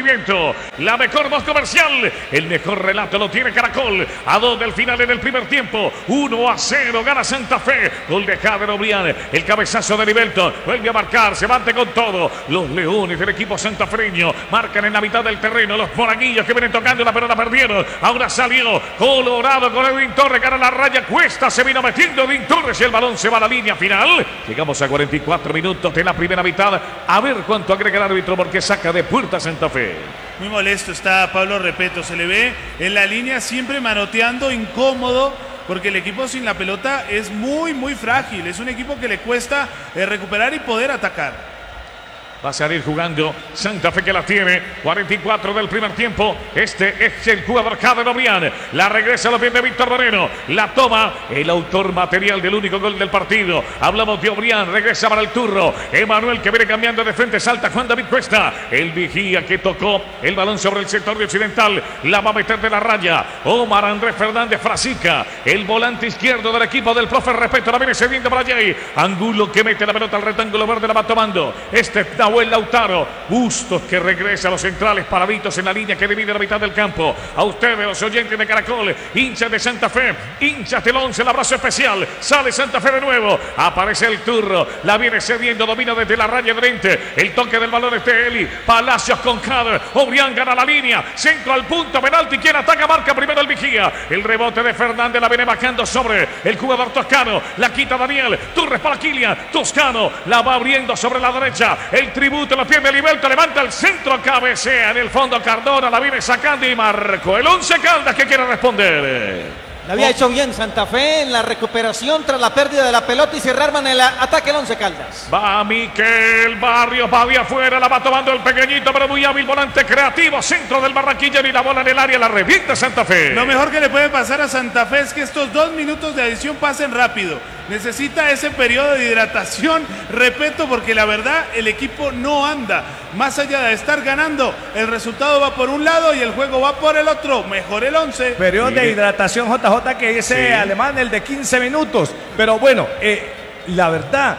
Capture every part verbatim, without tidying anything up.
entretenimiento, la mejor voz comercial, el mejor relato lo tiene Caracol. A dos del final en el primer tiempo, uno a cero gana Santa Fe. Gol de Jader Obrián, el cabezazo de Nivelton, vuelve a marcar, se bate con todo. Los leones del equipo santafreño marcan en la mitad del terreno. Los moraguillos que vienen tocando la pelota perdieron. Ahora salió Colorado con Edwin Torres, gana la raya, Cuesta se vino metiendo Edwin Torres y el balón se va a la línea final. Llegamos a cuarenta y cuatro minutos de la primera mitad. A ver cuánto agrega el árbitro porque saca de puerta Santa Fe. Muy molesto está Pablo Repeto, se le ve en la línea siempre manoteando, incómodo, porque el equipo sin la pelota es muy muy frágil, es un equipo que le cuesta eh, recuperar y poder atacar. Va a salir jugando Santa Fe que la tiene. cuarenta y cuatro del primer tiempo. Este es el jugador Jader Obrián. La regresa a los pies de Víctor Moreno. La toma el autor material del único gol del partido. Hablamos de Obrián. Regresa para el turro. Emanuel que viene cambiando de frente. Salta Juan David Cuesta. El vigía que tocó el balón sobre el sector de occidental. La va a meter de la raya. Omar Andrés Fernández Frasica. El volante izquierdo del equipo del profe Repeto. La viene cediendo para allí. Angulo que mete la pelota al rectángulo verde. La va tomando. Este es Nahuel Lautaro. Bustos que regresa a los centrales. Paravitos en la línea que divide la mitad del campo. A ustedes, los oyentes de Caracol, hinchas de Santa Fe, hinchas del once, el abrazo especial. Sale Santa Fe de nuevo. Aparece el turro. La viene cediendo. Domina desde la raya de veinte. El toque del balón es de Eli. Palacios con Jader. Obrián gana la línea. Centro al punto. Penalti. Quien ataca marca primero el vigía. El rebote de Fernández la viene bajando sobre el jugador toscano. La quita Daniel. Torres para Kilian. Toscano la va abriendo sobre la derecha. El tributo, los pies de Nivelton, levanta el centro, cabecea en el fondo Cardona, la viene sacando y marcó el Once Caldas que quiere responder. La había hecho bien Santa Fe en la recuperación tras la pérdida de la pelota y se rearman el ataque el Once Caldas. Va Miquel Barrios, va de afuera, la va tomando el pequeñito pero muy hábil volante creativo, centro del Barranquilla y la bola en el área, la revienta Santa Fe. Lo mejor que le puede pasar a Santa Fe es que estos dos minutos de adición pasen rápido. Necesita ese periodo de hidratación, repito, porque la verdad el equipo no anda. Más allá de estar ganando, el resultado va por un lado y el juego va por el otro. Mejor el once. Periodo sí. de hidratación, J J, que ese sí. alemán, el de quince minutos. Pero bueno, eh, la verdad,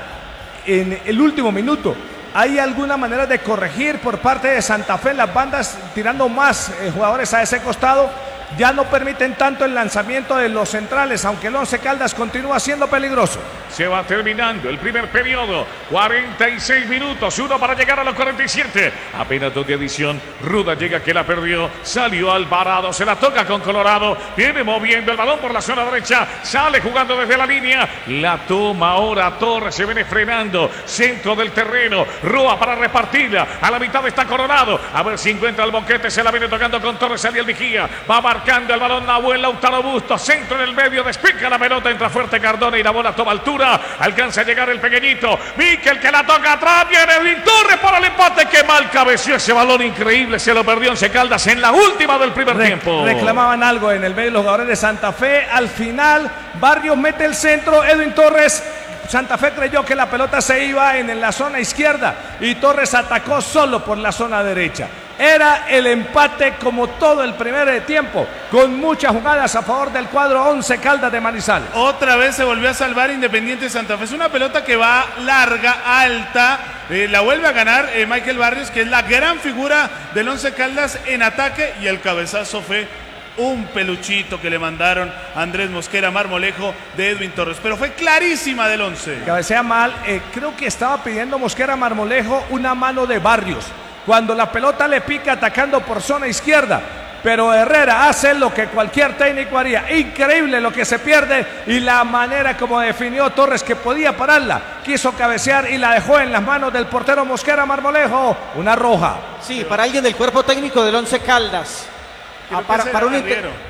en el último minuto, ¿hay alguna manera de corregir por parte de Santa Fe las bandas tirando más eh, jugadores a ese costado? Ya no permiten tanto el lanzamiento de los centrales, aunque el Once Caldas continúa siendo peligroso. Se va terminando el primer periodo, cuarenta y seis minutos, uno para llegar a los cuarenta y siete. Apenas dos de adición, Ruda llega que la perdió, salió Alvarado, se la toca con Colorado, viene moviendo el balón por la zona derecha, sale jugando desde la línea, la toma ahora Torres, se viene frenando, centro del terreno, Roa para repartirla, a la mitad está Coronado, a ver si encuentra el boquete, se la viene tocando con Torres, sale el vigía, va marcando el balón Nahuel Lautaro Bustos, centro en el medio, despica la pelota, entra fuerte Cardona y la bola toma altura. Alcanza a llegar el pequeñito. Miquel que la toca atrás. Viene Edwin Torres para el empate. Que mal cabeció ese balón increíble. Se lo perdió Once Caldas en la última del primer Re tiempo. Reclamaban algo en el medio los jugadores de Santa Fe. Al final, Barrios mete el centro. Edwin Torres. Santa Fe creyó que la pelota se iba en, en la zona izquierda y Torres atacó solo por la zona derecha. Era el empate como todo el primer tiempo, con muchas jugadas a favor del cuadro Once Caldas de Manizales. Otra vez se volvió a salvar Independiente Santa Fe. Es una pelota que va larga, alta. Eh, la vuelve a ganar eh, Michael Barrios, que es la gran figura del Once Caldas en ataque, y el cabezazo fue un peluchito que le mandaron a Andrés Mosquera Marmolejo de Edwin Torres, pero fue clarísima del once. Cabecea mal, eh, creo que estaba pidiendo Mosquera Marmolejo una mano de Barrios, cuando la pelota le pica atacando por zona izquierda, pero Herrera hace lo que cualquier técnico haría. Increíble lo que se pierde y la manera como definió Torres, que podía pararla, quiso cabecear y la dejó en las manos del portero Mosquera Marmolejo, una roja. Sí, para alguien del cuerpo técnico del Once Caldas. Ah, para, para un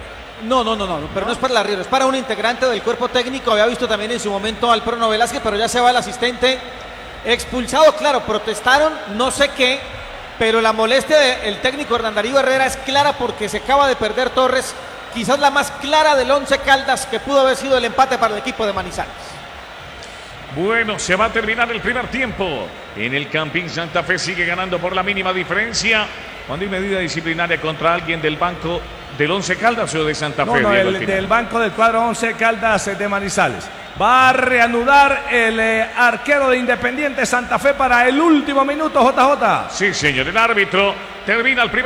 no, no, no, no, pero no, no es para el arriero, es para un integrante del cuerpo técnico. Había visto también en su momento al Prono Velázquez, pero ya se va el asistente expulsado. Claro, protestaron, no sé qué, pero la molestia del técnico Hernán Darío Herrera es clara porque se acaba de perder Torres, quizás la más clara del Once Caldas, que pudo haber sido el empate para el equipo de Manizales. Bueno, se va a terminar el primer tiempo. En el Campín Santa Fe sigue ganando por la mínima diferencia. Cuando hay medida disciplinaria contra alguien del banco del Once Caldas o de Santa Fe. No, no, el, del banco del cuadro Once Caldas de Manizales. Va a reanudar el eh, arquero de Independiente Santa Fe para el último minuto, J J. Sí, señor, el árbitro termina el primer